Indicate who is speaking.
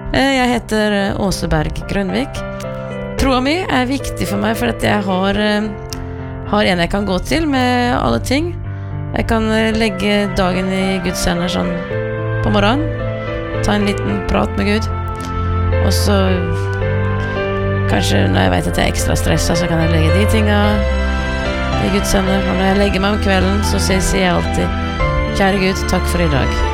Speaker 1: Jeg heter Åse Berg Grønvik. Troa mi viktig for meg, for at jeg har en jeg kan gå til med alle ting. Jeg kan legge dagen i Guds hender sånn på morgenen, ta en liten prat med Gud, og så kanskje når jeg vet at jeg ekstra stresset, så kan jeg legge de tinga i Guds hender. Og når jeg legger meg om kvelden, så sier jeg alltid: Kjære Gud, takk for i dag.